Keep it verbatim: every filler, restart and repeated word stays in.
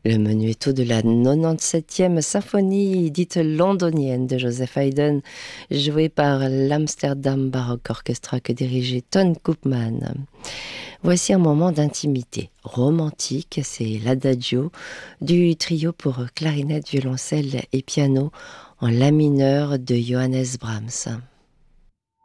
Le menuetto de la quatre-vingt-septième symphonie dite londonienne de Joseph Haydn, joué par l'Amsterdam Baroque Orchestra que dirigeait Ton Koopman. Voici un moment d'intimité romantique, c'est l'adagio du trio pour clarinette, violoncelle et piano en la mineur de Johannes Brahms.